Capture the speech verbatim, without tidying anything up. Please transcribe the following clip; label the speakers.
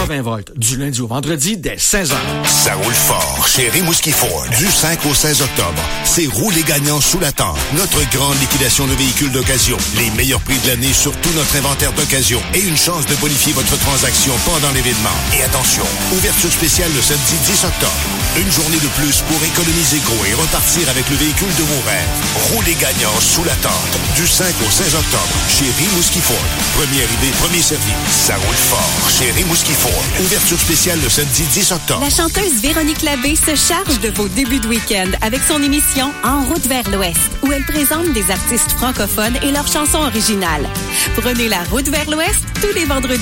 Speaker 1: quatre-vingts volts, du lundi au vendredi dès seize heures.
Speaker 2: Ça roule fort chez Rimouski Ford. Du cinq au seize octobre, c'est rouler gagnant sous la tente. Notre grande liquidation de véhicules d'occasion. Les meilleurs prix de l'année sur tout notre inventaire d'occasion. Et une chance de bonifier votre transaction pendant l'événement. Et attention, ouverture spéciale le samedi dix octobre. Une journée de plus pour économiser gros et repartir avec le véhicule de vos rêves. Roulez gagnant sous la tente. Du cinq au seize octobre, chez Rimouski Ford. Premier arrivé, premier servi. Ça roule fort chez Rimouski Ford. Ouverture spéciale le samedi dix octobre.
Speaker 3: La chanteuse Véronique Labbé se charge de vos débuts de week-end avec son émission En route vers l'Ouest, où elle présente des artistes francophones et leurs chansons originales. Prenez la route vers l'Ouest tous les vendredis